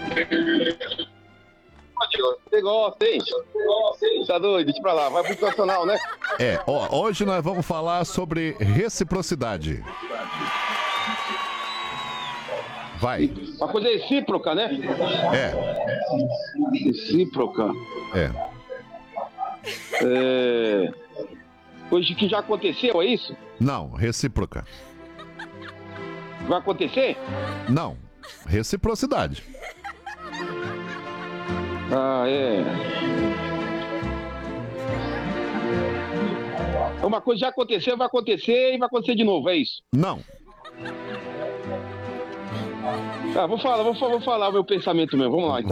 Você gosta, hein? Tá doido? Deixa pra lá, vai pro profissional, né? Hoje nós vamos falar sobre reciprocidade. Vai. Uma coisa recíproca, né? Recíproca. Coisa que já aconteceu, é isso? Não, recíproca. Vai acontecer? Não, reciprocidade. Uma coisa já aconteceu, vai acontecer e vai acontecer de novo, é isso? Não. Vou falar o meu pensamento mesmo, vamos lá então.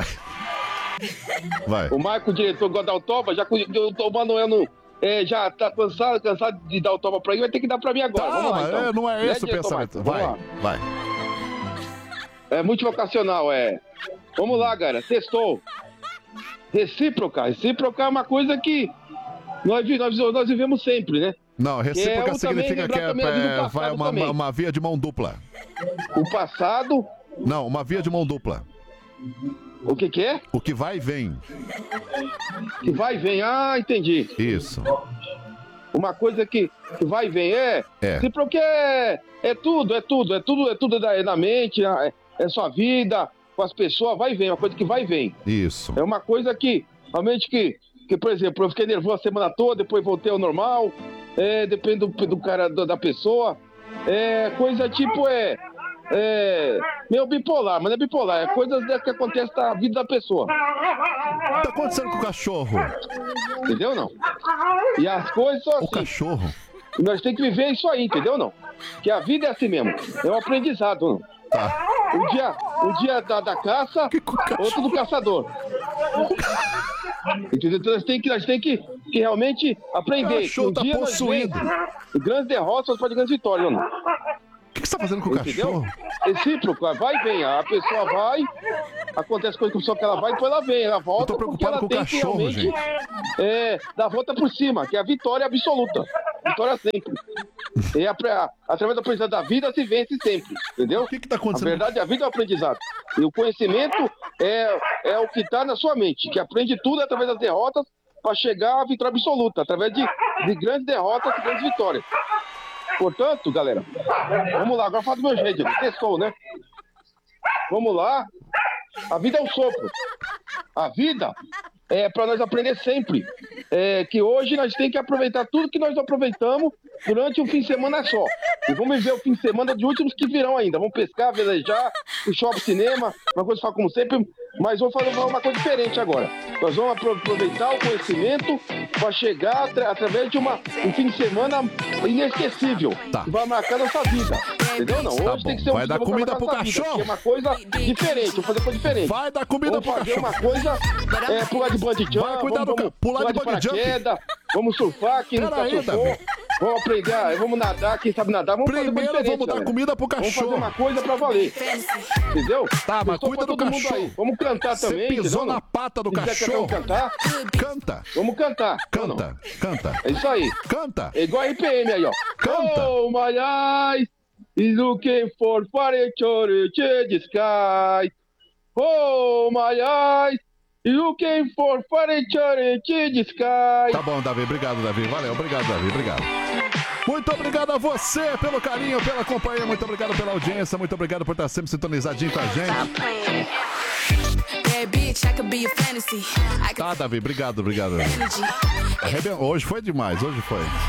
Vai. O Marco, o diretor, gosta da autógrafo, já que o Manuel não... já tá cansado de dar autógrafo pra ele, vai ter que dar pra mim agora. Vamos lá, então. Não é esse o pensamento. Vai. É multivocacional, Vamos lá, galera. Testou. Recíproca é uma coisa que nós vivemos sempre, né? Não, recíproca significa que vai uma via de mão dupla. O passado... Não, uma via de mão dupla. O que é? O que vai e vem. Que vai e vem, entendi. Isso. Uma coisa que vai e vem, Porque é tudo na mente, é sua vida, com as pessoas, vai e vem, uma coisa que vai e vem. Isso. É uma coisa que, realmente que por exemplo, eu fiquei nervoso a semana toda, depois voltei ao normal, depende do cara, da pessoa, coisa tipo, meio bipolar, mas não é bipolar, é coisas que acontecem na vida da pessoa. O que tá acontecendo com o cachorro? Entendeu, não? E as coisas são assim. O cachorro. Nós temos que viver isso aí, entendeu, não? Que a vida é assim mesmo, é um aprendizado, não? Tá. Um dia da caça, outro do caçador. Entendeu? Então nós temos que realmente aprender. O cachorro tá possuído. Grandes derrotas para grandes vitórias, não? O que você tá fazendo com o cachorro? Recíproco, vai e vem. A pessoa vai, acontece coisa com a pessoa que ela vai, depois ela vem, ela volta. Eu tô preocupado com o cachorro, gente. Dar a volta por cima, que é a vitória absoluta. Vitória sempre. E através do aprendizado da vida se vence sempre, entendeu? O que tá acontecendo? A verdade, a vida é o aprendizado. E o conhecimento é o que tá na sua mente, que aprende tudo através das derrotas para chegar à vitória absoluta, através de grandes derrotas e grandes vitórias. Portanto, galera, vamos lá, agora fala do meu jeito, testou, né? Vamos lá. A vida é um sopro. A vida é para nós aprender sempre. Que hoje nós temos que aproveitar tudo que nós aproveitamos durante um fim de semana só. E vamos viver o fim de semana de últimos que virão ainda. Vamos pescar, velejar, ir shopping, cinema, uma coisa que fala como sempre, mas vamos fazer uma coisa diferente agora. Nós vamos aproveitar o conhecimento para chegar através de um fim de semana inesquecível. Tá. Que vai marcar nossa vida. Entendeu? Não, hoje tem que ser vai dar comida pro cachorro. É uma coisa diferente, vamos fazer coisa diferente. Vai dar comida pro cachorro. Vamos fazer uma coisa, pular de bungee jump, vai cuidar pular de bungee jump. Vamos surfar, quem nunca surfou. Vamos aprender, vamos nadar, quem sabe nadar, vamos primeiro fazer coisa vamos dar comida pro cachorro. Vamos fazer uma coisa pra valer. Entendeu? Tá, mas cuida do cachorro. Vamos cantar também. Você pisou na pata do cachorro. Cantar? Canta. Vamos cantar. Canta. É isso aí. Canta. É igual a RPM aí, ó. Canta. Oh, my eyes is looking for furniture to the sky. Oh, my eyes is looking for furniture to the sky. Tá bom, Davi. Obrigado, Davi. Valeu. Obrigado, Davi. Obrigado. Muito obrigado a você pelo carinho, pela companhia. Muito obrigado pela audiência. Muito obrigado por estar sempre sintonizadinho com a gente. Tá, Davi. Obrigado. Hoje foi demais. Hoje foi.